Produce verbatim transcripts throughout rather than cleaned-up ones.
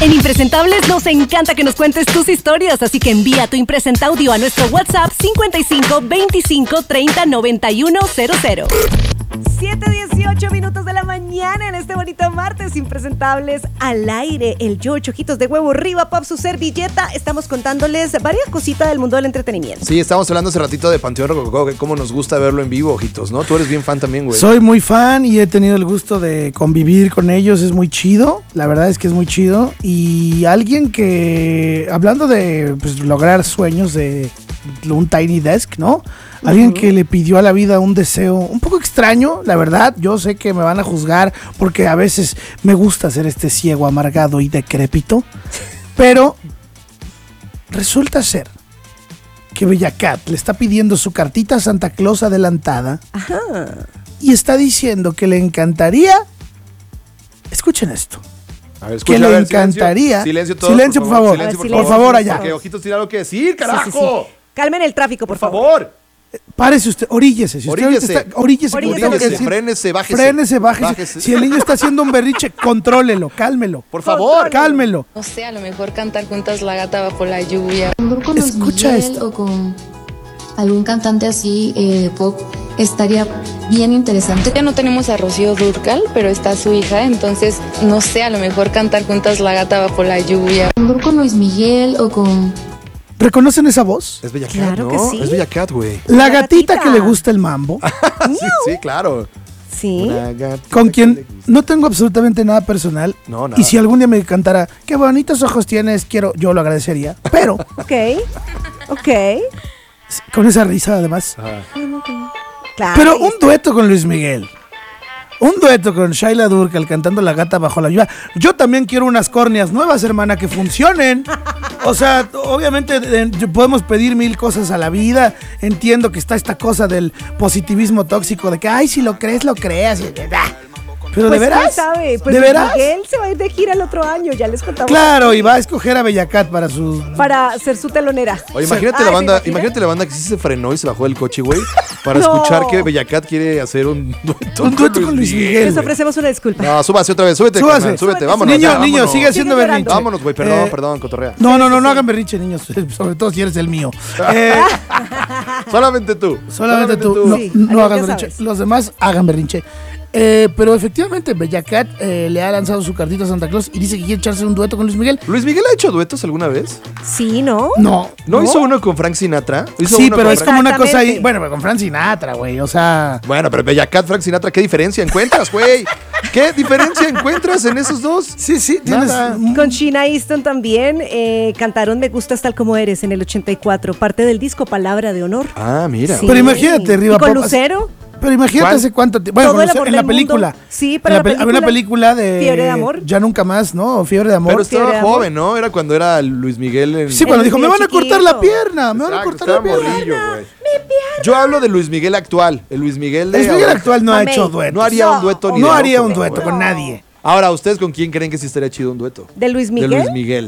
En Impresentables nos encanta que nos cuentes tus historias, así que envía tu Impresenta Audio a nuestro WhatsApp cincuenta y cinco veinticinco treinta noventa y uno cero cero. siete dieciocho minutos de la mañana en este bonito martes. Impresentables al aire. El George Ojitos de Huevo Riva Pop, su servilleta. Estamos contándoles varias cositas del mundo del entretenimiento. Sí, estábamos hablando hace ratito de Panteón Rococó, que cómo nos gusta verlo en vivo, Ojitos, ¿no? Tú eres bien fan también, güey. Soy muy fan y he tenido el gusto de convivir con ellos. Es muy chido. La verdad es que es muy chido. Y alguien que, hablando de pues, lograr sueños de un Tiny Desk, ¿no? Alguien uh-huh. que le pidió a la vida un deseo un poco extraño, la verdad. Yo sé que me van a juzgar porque a veces me gusta ser este ciego, amargado y decrépito. Pero resulta ser que Bella Cat le está pidiendo su cartita a Santa Claus adelantada. Ajá. Y está diciendo que le encantaría... Escuchen esto. A ver, escucha, que a ver, le encantaría... Silencio, silencio, todos, silencio por favor. Silencio, por por favor, favor allá. Porque Ojitos tiene algo que decir, carajo. Sí, sí, sí. Calmen el tráfico, por, por favor. favor. Párese usted, oríllese. Si usted oríllese. Está, oríllese, oríllese, oríllese decir, frénese, bájese. Frénese, bájese. bájese. Si el niño está haciendo un berriche, contrólelo, cálmelo. Por favor. Cálmelo. No sé, a lo mejor cantar juntas La Gata Bajo la Lluvia. Con Escucha Luis Miguel esto. O con algún cantante así eh, pop estaría bien interesante. Ya no tenemos a Rocío Dúrcal, pero está su hija, entonces no sé, a lo mejor cantar juntas La Gata Bajo la Lluvia. Con Luis Miguel o con... ¿Reconocen esa voz? Es Bella Cat, claro ¿no? que sí. Es Bella Cat, güey. La, La gatita, gatita que le gusta el mambo. sí, sí, claro. Sí. Con quien no tengo absolutamente nada personal. No, nada. Y si algún día me cantara, qué bonitos ojos tienes, quiero, yo lo agradecería. Pero. Ok. Ok. Con esa risa, además. Claro. Pero un dueto con Luis Miguel. Un dueto con Shaila Durcal cantando La Gata Bajo la Lluvia. Yo también quiero unas córneas nuevas, hermana, que funcionen. O sea, obviamente eh, podemos pedir mil cosas a la vida. Entiendo que está esta cosa del positivismo tóxico de que, ay, si lo crees, lo creas. Pero pues de veras, ¿quién sabe? Pues ¿de veras? Miguel se va a ir de gira el otro año, ya les contamos. Claro, y va a escoger a Bella Cat para su... Para ser su telonera. Oye, imagínate Ay, la banda, imagina? imagínate la banda que sí se frenó y se bajó del coche, güey, para No. escuchar que Bella Cat quiere hacer un dueto, Un dueto con Luis Miguel. Les güey. ofrecemos una disculpa. No, súbase otra vez, súbete, Súbase. carnal, súbete, Súbete. vámonos. Niño, ya, niño, vámonos. sigue haciendo Sigue berrinche. Vámonos, güey, perdón, Eh, perdón, cotorrea. No, no, no, no hagan berrinche, niños. Sobre todo si eres el mío. Eh, Solamente tú. solamente tú. No, Sí, no Ariel, hagan ya berrinche. sabes. Los demás hagan berrinche. Eh, pero efectivamente, Bella Cat eh, le ha lanzado su cartita a Santa Claus y dice que quiere echarse un dueto con Luis Miguel. ¿Luis Miguel ha hecho duetos alguna vez? Sí, ¿no? No. ¿No, hizo uno con Frank Sinatra? ¿Hizo Sí, uno pero con es Frank- como una cosa ahí. Exactamente. Bueno, pero con Frank Sinatra, güey. O sea. Bueno, pero Bella Cat, Frank Sinatra, ¿qué diferencia encuentras, güey? ¿Qué diferencia encuentras en esos dos? Sí, sí, tienes. Nada. Con Sheena Easton también eh, cantaron Me Gustas Tal Como Eres en el ochenta y cuatro, parte del disco Palabra de Honor. Ah, mira. Sí. Pero imagínate, Riva ¿Y con Pop, Lucero? Pero imagínate ¿Cuál? hace cuánto tiempo. Bueno, Todo con el Lucero, amor en la del película. mundo. Sí, pero En la pe- Había una película de. Fiebre de Amor. Ya nunca más, ¿no? Fiebre de amor. Pero Fiebre estaba de amor. joven, ¿no? Era cuando era Luis Miguel en... Sí, cuando El dijo, me niño van a cortar la chiquito. pierna, me van a Exacto, cortar la estaba pierna. morrillo, güey. Yo hablo de Luis Miguel actual, el Luis Miguel de... Luis Miguel ahora. actual no ha Mamey. hecho duetos. No haría un dueto ni No de haría loco, un dueto güey. con nadie. Ahora, ¿ustedes con quién creen que sí estaría chido un dueto? ¿De Luis Miguel? De Luis Miguel.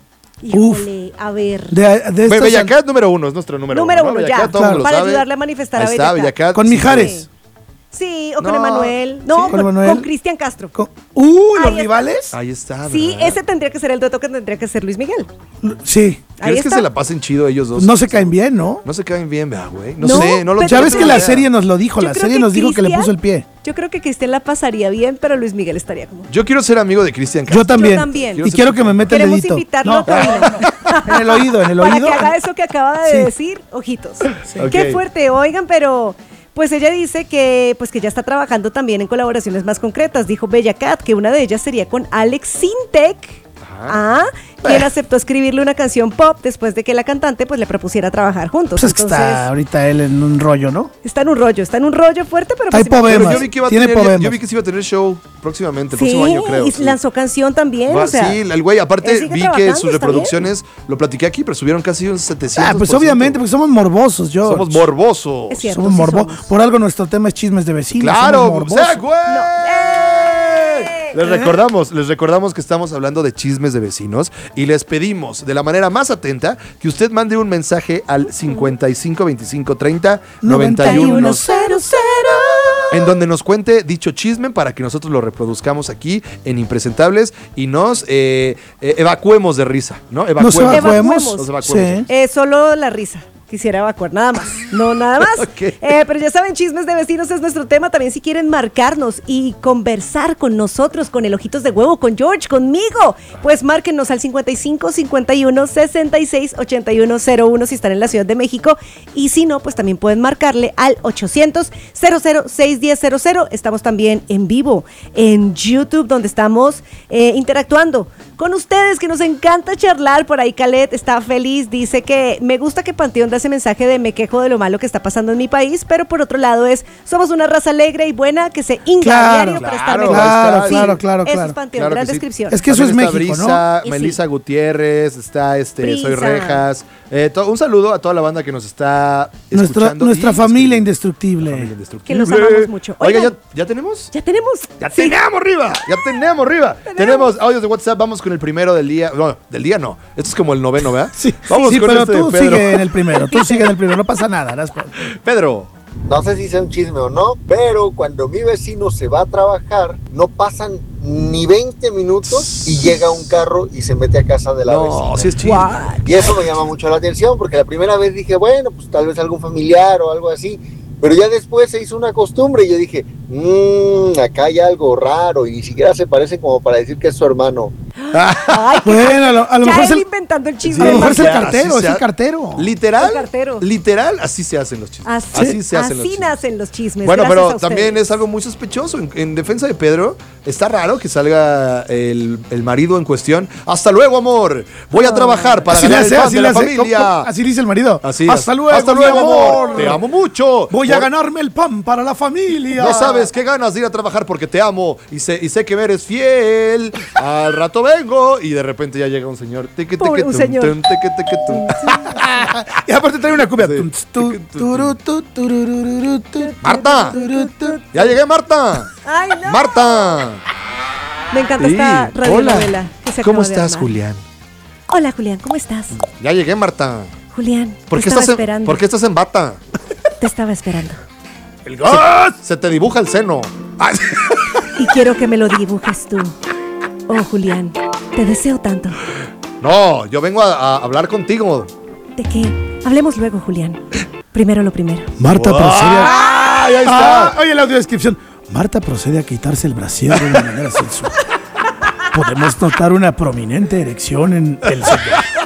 Híjole, a ver. De, de Bueno, estas- Bella Cat número uno, es nuestro número, Número uno. ¿no? uno, Bella ya. Cat, todo el mundo lo Para sabe. ayudarle a manifestar Ahí a está, Bella Bella Cat. Cat. Con sí, Mijares. Sí, o No, con Emanuel. No, sí, con con, Emanuel. con Cristian Castro. con- Uy, Ahí los está. rivales. Ahí está, Sí, ¿verdad? ese tendría que ser el dueto que tendría que ser Luis Miguel. Sí. Ahí ¿Crees que está. se la pasen chido ellos dos? No se caen bien, ¿no? No se caen bien, vea, güey. No, No, sé, no lo pero- Ya no ves tengo que la idea. serie nos lo dijo, Yo la creo serie que nos dijo que le Cristian- puso el pie. Yo creo que Cristian la pasaría bien, pero Luis Miguel estaría como... Yo quiero ser amigo de Cristian Castro. Yo también. Yo también. Y quiero que me meta el Queremos dedito. invitarlo No, a cabina. en el oído, en el Para oído. que haga eso que acaba de Sí. decir, ojitos. Ok. Qué fuerte, oigan, pero pues ella dice que pues que ya está trabajando también en colaboraciones más concretas. Dijo Bella Cat que una de ellas sería con Alex Sintek. Ah, quien aceptó escribirle una canción pop después de que la cantante pues le propusiera trabajar juntos. Pues es que Entonces, está ahorita él en un rollo, ¿no? está en un rollo, está en un rollo fuerte, pero Hay pues imagínate. Pero poemas. yo vi que iba a Tiene tener, yo- poemas. yo vi que sí iba a tener show próximamente, el Sí, próximo año, creo. y sí. lanzó canción también, Va- o sea. sí, el güey, él aparte sigue vi que trabajando, sus está reproducciones, lo platiqué aquí, pero subieron casi un setecientos. Ah, pues obviamente, porque somos morbosos, yo. Somos morbosos. Es cierto. Somos sí morbosos. somos. Por algo nuestro tema es chismes de vecinos. Claro, somos o morbosos. sea, güey. ¡Eh! Les recordamos, les recordamos que estamos hablando de chismes de vecinos y les pedimos de la manera más atenta que usted mande un mensaje al cincuenta y cinco veinticinco treinta noventa y uno noventa y uno cero cero. en donde nos cuente dicho chisme para que nosotros lo reproduzcamos aquí en Impresentables y nos eh, eh, evacuemos de risa, ¿no? Nos evacuemos. Nos evacuemos. Sí. Eh, solo la risa. Quisiera evacuar, nada más. No, nada más. Okay. eh, pero ya saben, chismes de vecinos es nuestro tema. También si quieren marcarnos y conversar con nosotros, con el Ojitos de Huevo, con George, conmigo, pues márquenos al cincuenta y cinco, cincuenta y uno, sesenta y seis, ochenta y uno cero uno si están en la Ciudad de México. Y si no, pues también pueden marcarle al ochocientos, cero cero seis diez cero cero. Estamos también en vivo en YouTube, donde estamos eh, interactuando con ustedes, que nos encanta charlar. Por ahí Calet está feliz, dice que me gusta que Panteón da ese mensaje de me quejo de lo malo que está pasando en mi país, pero por otro lado es, somos una raza alegre y buena que se hinca Claro, a diario para estar claro, mejor. claro, Sí, claro, claro, Eso claro. es Panteón, Claro gran que sí. descripción. Es que eso También es está México, Brisa, ¿no? Melissa Gutiérrez, está este Brisa. Soy Rejas. Eh, to- un saludo a toda la banda que nos está Nuestra, escuchando. nuestra y familia escribiendo. indestructible. Familia indestructible. Que los amamos mucho. Oiga, Oigan. ¿ya, ¿ya tenemos? Ya tenemos. Ya Sí. tenemos arriba, ya tenemos arriba. Tenemos audios de WhatsApp, vamos con el primero del día. No, del día no. Esto es como el noveno, ¿verdad? Sí, Vamos sí, con pero este de tú Pedro. sigue en el primero, tú sigue en el primero, no pasa nada. no es por- Pedro. No sé si sea un chisme o no, pero cuando mi vecino se va a trabajar, no pasan ni veinte minutos y llega un carro y se mete a casa de la No, vecina. sí es chido. What? Y eso me llama mucho la atención, porque la primera vez dije, bueno, pues tal vez algún familiar o algo así, pero ya después se hizo una costumbre y yo dije, mmm, acá hay algo raro y ni siquiera se parece como para decir que es su hermano. Ay, qué- Bueno, a lo, a lo ya mejor es él el, inventando el a chisme. lo de mejor es el Ya, Marta. cartero, así es se el ha- cartero. Literal, El cartero. literal, así se hacen los chismes. Así, Así se hacen los así chismes. nacen los chismes. Bueno, gracias pero a también ustedes. es algo muy sospechoso. En, en defensa de Pedro, está raro que salga el, el marido en cuestión. Hasta luego, amor. Voy a trabajar para Así le ganar hace, el pan así de le la hace, familia. ¿cómo- cómo? Así dice el marido. Así, hasta luego, hasta mi luego, amor. amor. Te amo mucho. Voy a Por- ganarme el pan para la familia. No sabes qué ganas de ir a trabajar porque te amo y sé, y sé que eres fiel. Al rato vengo y de repente ya llega un señor. Tiqui, tiqui, Pobre un tum, señor. tum, tiqui, tiqui, tum. Y aparte trae una cumbia. Sí. Tum, tu, turu, tu, turururu, tu, Marta. turu, tu. Ya llegué, Marta. Ay, no. Marta. Me encanta Sí. esta radionovela. Hola. que se ¿Cómo acaba de estás, armar. Julián? Hola, Julián, ¿cómo estás? Ya llegué, Marta. Julián, ¿Por te qué, estaba estás en, esperando. ¿Por qué estás en bata? Te estaba esperando. El gas. Se te dibuja el seno. Ay. Y quiero que me lo dibujes tú. Oh, Julián, te deseo tanto. No, yo vengo a, a hablar contigo. ¿De qué? Hablemos luego, Julián. Primero lo primero. Marta procede a... ¡Ay, ahí está! Ah, oye la audiodescripción. Marta procede a quitarse el brasier de una manera sensual. Podemos notar una prominente erección en el señor.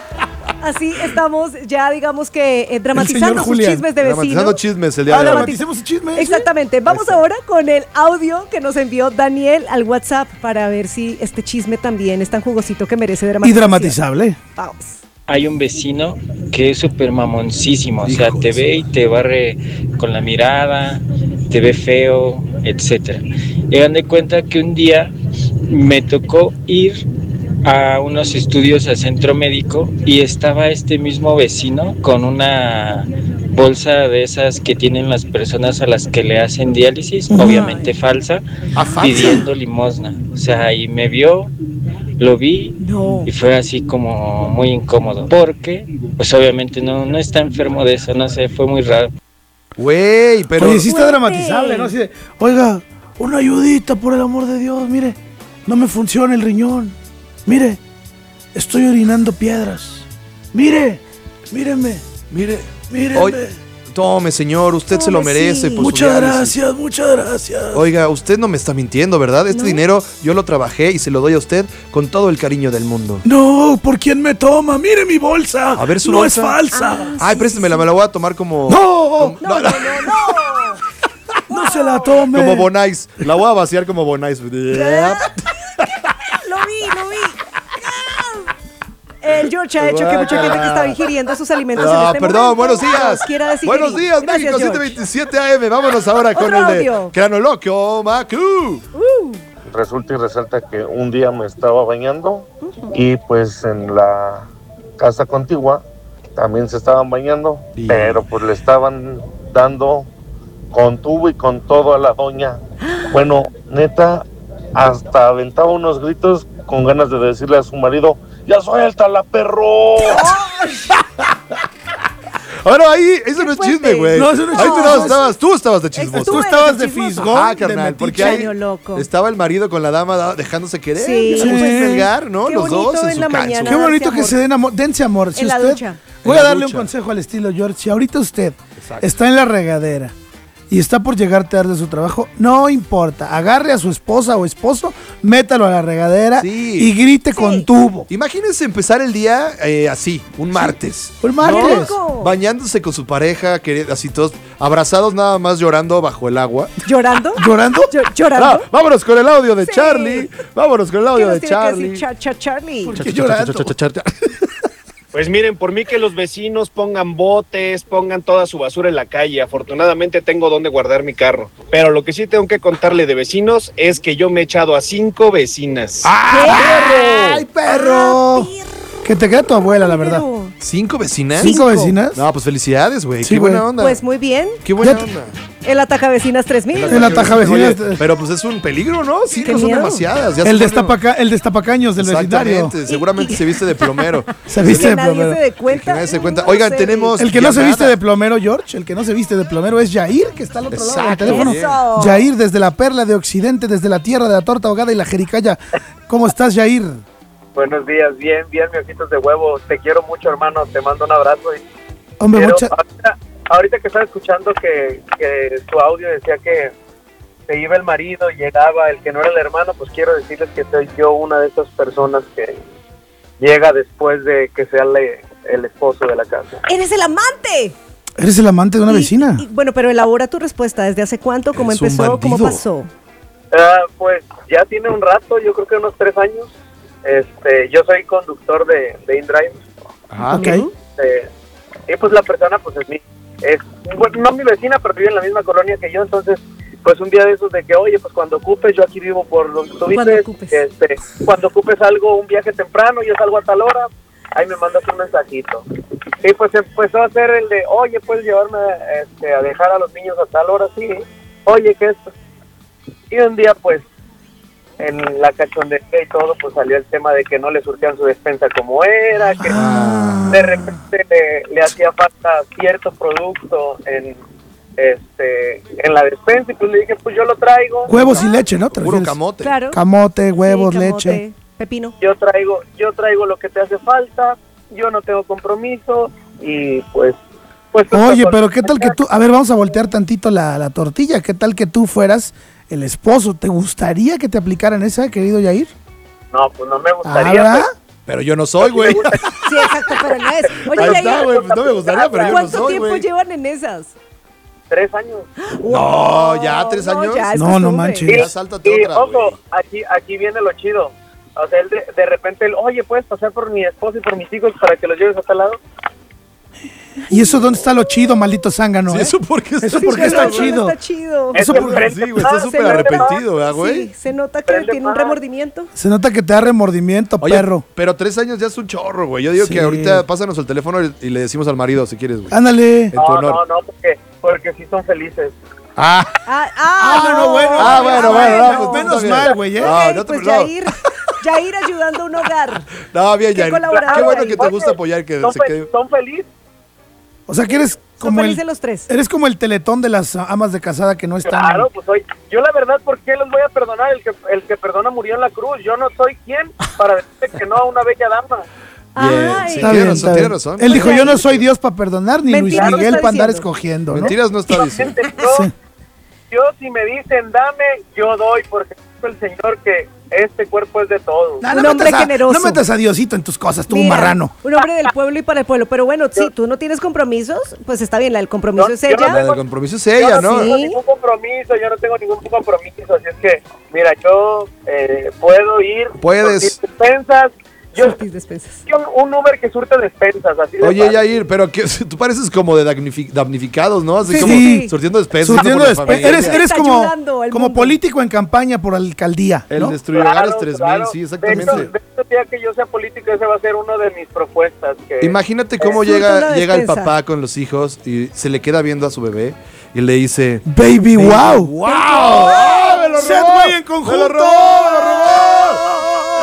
Así estamos ya, digamos que eh, dramatizando señor sus Julián. chismes de Dramatizando vecinos. chismes el día Ah, de hoy. dramaticemos un chisme. ¿sí? Exactamente. Vamos ahora con el audio que nos envió Daniel al WhatsApp para ver si este chisme también es tan jugosito que merece Y dramatización. dramatizable. Vamos. Hay un vecino que es súper mamoncísimo, o sea, te ve y te barre con la mirada, te ve feo, etcétera. Y hagan de cuenta que un día me tocó ir a unos estudios al centro médico y estaba este mismo vecino con una bolsa de esas que tienen las personas a las que le hacen diálisis, obviamente falsa, Ah, falsa. pidiendo limosna. O sea, y me vio, lo vi No. y fue así como muy incómodo, porque pues obviamente no, no está enfermo de eso, no sé, fue muy raro. Güey, pero. Oye, sí está Fuerte. dramatizable, ¿no? Así de, oiga, una ayudita, por el amor de Dios, mire, no me funciona el riñón. Mire, estoy orinando piedras. Mire, míreme, Mire. míreme. Oye, tome, señor, usted se lo Tome, merece. sí. Por su muchas diálisis. gracias, muchas gracias. Oiga, usted no me está mintiendo, ¿verdad? Este No. dinero yo lo trabajé y se lo doy a usted con todo el cariño del mundo. No, ¿por quién me toma? Mire mi bolsa. A ver su no bolsa. es falsa. Ah, Ay, sí, préstemela, sí. me la voy a tomar como. No, No, no, no, no. no se la tome. Como Bonais. La voy a vaciar como Bonais. Lo vi, lo vi. El George ha hecho que mucha gente que está ingiriendo sus alimentos en Ah, este perdón, momento buenos días. los quiera decir. Buenos días, Gracias, México, George. siete veintisiete A M. Vámonos ahora con Otro el de audio. Cranoloquio Macu. Resulta y resalta que un día me estaba bañando y pues en la casa contigua también se estaban bañando, Y- pero pues le estaban dando con tubo y con todo a la doña. Bueno, neta, hasta aventaba unos gritos con ganas de decirle a su marido, ¡ya suéltala, perro! Ahora ahí, eso no es chisme, güey. No, eso no es Ahí chisme. tú no estabas, tú estabas de chismoso. Tú estabas de fisgón. Ah, de carnal, metiche. porque ahí Genio loco. estaba el marido con la dama da- dejándose querer. Sí. Dejándose Sí. despegar, ¿no? Qué Los dos bonito en en su la ca- en su- mañana. Qué bonito Darse que se den amor. Dense amor. Si En la usted, ducha. Voy En a la darle ducha. un consejo al estilo George. Si ahorita usted Exacto. está en la regadera y está por llegar tarde de su trabajo, no importa. Agarre a su esposa o esposo, métalo a la regadera Sí. y grite con tubo. Imagínense empezar el día eh, así, un martes. Un martes. Rico. Bañándose con su pareja, queri- así todos abrazados nada más llorando bajo el agua. ¿Llorando? ¿Llorando? Llo- ¿Llorando? Ah, vámonos con el audio de Sí. Charlie. Vámonos con el ¿Qué audio nos de tiene que Charlie. decir Cha- Cha- Charlie? ¿Por Cha- qué cha- cha- llorando? cha- cha- cha- cha- Pues miren, por mí que los vecinos pongan botes, pongan toda su basura en la calle. Afortunadamente tengo donde guardar mi carro. Pero lo que sí tengo que contarle de vecinos es que yo me he echado a cinco vecinas. ¡Ay, perro! Ah, Que te queda tu abuela, la verdad. Pero, ¿Cinco vecinas? ¿Cinco vecinas? No, pues felicidades, güey. Sí, Qué buena güey. onda. Pues muy bien. Qué buena Ya- onda. El ataca vecinas tres mil. El ataja vecinas. Oye, pero pues es un peligro, ¿no? Cinco Qué son miedo. demasiadas. Ya El, se destapaca, el destapacaños del vecindario. Exactamente, seguramente se viste de plomero. Se viste Que de nadie plomero. se dé cuenta. Que nadie se cuenta. No Oigan, sé. tenemos- El que no se llamada. viste de plomero, George, el que no se viste de plomero es Jair, que está al otro lado del Exacto, teléfono. bien. Eso. Jair, desde la perla de Occidente, desde la tierra de la torta ahogada y la jericaya. ¿Cómo estás, Jair? Buenos días, bien, bien, mi ojitos de huevo. Te quiero mucho, hermano. Te mando un abrazo. Y Hombre, quiero- mucha... ahorita, ahorita que estaba escuchando que, que tu audio decía que se iba el marido y llegaba el que no era el hermano, pues quiero decirles que soy yo una de esas personas que llega después de que sea le- el esposo de la casa. ¡Eres el amante! Eres el amante de una Y- vecina. y, bueno, pero elabora tu respuesta. ¿Desde hace cuánto? ¿Cómo Eres un empezó? ¿Cómo bandido. pasó? Ah, pues ya tiene un rato, yo creo que unos tres años. Este, yo soy conductor de, de InDrive. Ajá. Ok. Eh, y pues la persona pues es mi, es, bueno, no mi vecina, pero vive en la misma colonia que yo, entonces pues un día de esos de que, oye, pues cuando ocupes, yo aquí vivo por donde tú Cuando vives, ocupes. este, cuando ocupes algo, un viaje temprano, yo salgo a tal hora, ahí me mandas un mensajito. Y pues empezó a hacer el de, oye, puedes llevarme este, a dejar a los niños a tal hora, sí, oye, ¿qué es esto? Y un día pues en la cachondería y todo, pues salió el tema de que no le surtían su despensa como era, que Ah. de repente le, le hacía falta cierto producto en este en la despensa y pues le dije, pues yo lo traigo. Huevos y leche, ¿no? ¿Te Puro refieres? camote. Claro. Camote, huevos, Sí, camote, leche. Pepino. Yo traigo, yo traigo lo que te hace falta, yo no tengo compromiso y pues pues Oye, pero ¿qué tal que tú... A ver, vamos a voltear tantito la, la tortilla. ¿Qué tal que tú fueras el esposo? ¿Te gustaría que te aplicaran esa, querido Yair? No, pues no me ¿Ah, gustaría. verdad? pues, Pero yo no soy, güey. Sí, exacto, pero no es. Oye, Ahí Yair, está, güey. pues no me gustaría, pero yo no ¿cuánto soy, tiempo güey. llevan en esas? tres años. No, ya tres No, años. ya es No, no costumbre. manches. Y, Ya sáltate y, otra, ojo, güey. aquí, aquí viene lo chido. O sea, él de, de repente, él, oye, ¿puedes pasar por mi esposo y por mis hijos para que los lleves a tal lado? ¿Y eso dónde está lo chido, maldito zángano? Sí, eh? eso porque Eso está porque Sí, está no, chido. Está chido. Eso Es porque- enfrente- Sí, güey, está Ah, súper se nota. arrepentido, ¿verdad, güey? Sí, se nota que Prende tiene un más. remordimiento. Se nota que te da remordimiento, Oye, perro. pero tres años ya es un chorro, güey. Yo digo Sí. que ahorita pásanos el teléfono y, y le decimos al marido si quieres, güey. Ándale. En tu No, honor. no, no, porque, porque sí son felices. Ah, Ah, ah, Ah, no, bueno. ah, bueno, bueno, no, pues, menos está bien. mal, güey, ¿eh? Ok, No, no te- pues no. Yair, Yair ayudando a un hogar. no, bien, Qué ya. colaborador Qué bueno ahí. que te Oye, gusta apoyar que son, se fe- quede. son felices. O sea, que eres Son como el... felices los tres. Eres como el teletón de las amas de casada que no están... Claro, pues hoy, yo la verdad, ¿por qué los voy a perdonar? El que, el que perdona murió en la cruz. Yo no soy quien para decirle que no a una bella dama. Bien, Ay. sí, Está tiene bien, razón, está tiene bien. razón. Él dijo, Oye, yo no ahí- soy Dios para perdonar, ni Luis Mentiras no Miguel está para andar diciendo. escogiendo, ¿no? Mentiras no está diciendo. Gente, yo, Sí. yo si me dicen dame, yo doy, porque dijo el Señor que este cuerpo es de todos. No, Un no hombre metas a- generoso. No metas a Diosito en tus cosas, tú, Mira, marrano. Un hombre del pueblo y para el pueblo. Pero bueno, si tú no tienes compromisos, pues está bien, la del compromiso No, es yo no ella. La del compromiso es ella, yo no ¿no? tengo Sí. ningún compromiso, yo no tengo ningún compromiso, así es que, mira, yo eh, puedo ir, Puedes. surtir despensas, yo Surtis despensas. soy un, un Uber que surte despensas, así de Oye, fácil. Yair, pero que, tú pareces como de damnifi- damnificados, ¿no? Así Sí, como sí. surtiendo despensas. Surtiendo por la despe- familia. eres eres Está como, ayudando al como mundo. político en campaña por alcaldía, El ¿no? destruye hogares tres mil, claro. sí, De hecho, exactamente. de hecho, día que yo sea político, esa va a ser una de mis propuestas. Que, Imagínate cómo Surte llega, una llega el despensa. papá con los hijos y se le queda viendo a su bebé y le dice... Baby, wow. ¡Wow! ¡Ah, me lo Set robó! way en ¡Me lo conjunto. robó! ¡Me lo robó!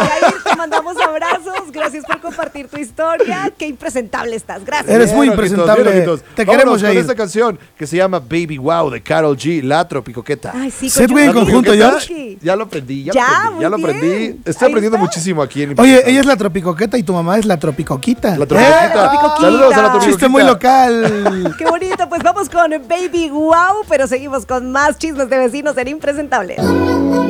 Yair, te mandamos abrazos. Gracias por compartir tu historia. Qué impresentable estás. Gracias. Eres muy Bien, ojitos, impresentable. bien, ojitos. Te Vámonos queremos, con Yair. esta canción que se llama Baby Wow de Karol G, La Tropicoqueta. Ay, sí, Set con Way en Yuki. conjunto, ¿Tropicoqueta? George. Ya lo aprendí, ya, Ya, lo aprendí, ya lo muy aprendí. bien. Estoy Ahí aprendiendo está. muchísimo aquí en Oye, Impresentable. ella es la tropicoqueta y tu mamá es la tropicoquita. La Tropicoqueta. Eh, Tropicoquita. Saludos a la Tropicoquita. Chiste muy local. Qué bonito. Pues vamos con Baby Wow, pero seguimos con más chismes de vecinos en Impresentables.